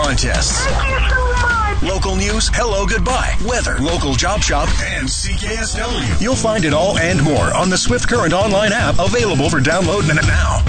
contests. Thank you so much. Local news, hello, goodbye, weather, local job shop, and CKSW. You'll find it all and more on the Swift Current online app, available for download now.